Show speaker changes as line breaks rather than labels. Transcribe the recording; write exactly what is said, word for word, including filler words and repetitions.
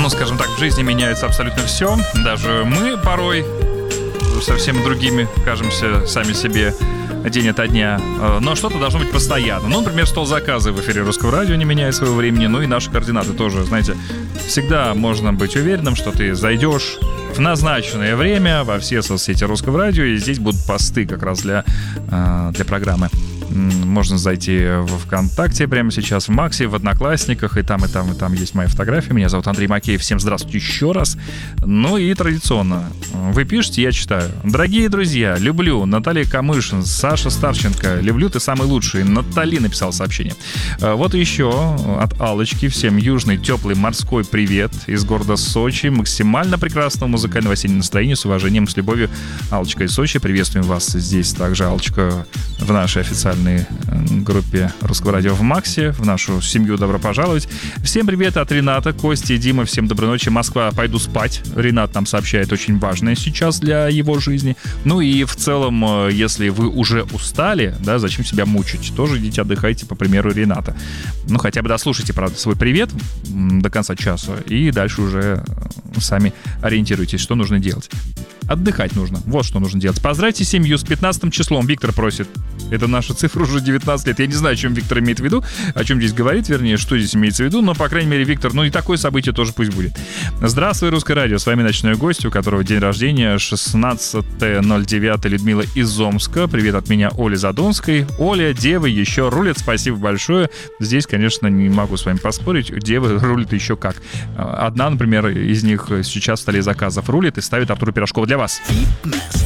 ну, скажем так, в жизни меняется абсолютно все. Даже мы порой совсем другими кажемся сами себе день ото дня. Но что-то должно быть постоянно. Ну, например, стол заказа в эфире Русского радио не меняет своего времени. Ну и наши координаты тоже, знаете, всегда можно быть уверенным, что ты зайдешь в назначенное время во все соцсети Русского радио, и здесь будут посты как раз для, для программы. Можно зайти в ВКонтакте прямо сейчас, в Максе, в Одноклассниках, и там, и там, и там есть моя фотография. Меня зовут Андрей Макеев. Всем здравствуйте еще раз. Ну и традиционно. Вы пишете, я читаю. Дорогие друзья, люблю. Наталья Камышин, Саша Старченко. Люблю, ты самый лучший. Натали написала сообщение. Вот еще от Аллочки. Всем южный, теплый, морской привет из города Сочи. Максимально прекрасного музыкального осеннего настроения. С уважением, с любовью. Аллочка из Сочи. Приветствуем вас здесь также, Аллочка, в нашей официальной группе Русского радио в Максе. В нашу семью добро пожаловать. Всем привет от Рената, Кости, Дима. Всем доброй ночи. Москва, пойду спать. Ренат нам сообщает очень важное сейчас для его жизни. Ну и в целом, если вы уже устали, да, зачем себя мучить? Тоже идите отдыхайте, по примеру Рената. Ну, хотя бы дослушайте, правда, свой привет до конца часа, и дальше уже сами ориентируйтесь, что нужно делать. Отдыхать нужно. Вот что нужно делать. Поздравьте семью с пятнадцатым числом. Виктор просит. Это наша цифра уже девятнадцать лет. Я не знаю, о чем Виктор имеет в виду, о чем здесь говорит, вернее, что здесь имеется в виду, но, по крайней мере, Виктор, ну и такое событие тоже пусть будет. Здравствуй, Русское радио. С вами ночной гость, у которого день рождения шестнадцатое ноль девятое, Людмила из Омска. Привет от меня, Оли Задонской. Оля, девы еще рулят. Спасибо большое. Здесь, конечно, не могу с вами поспорить. Девы рулят еще как. Одна, например, из них сейчас в столе заказов рулит и ставит Артуру Пирожкову для вас.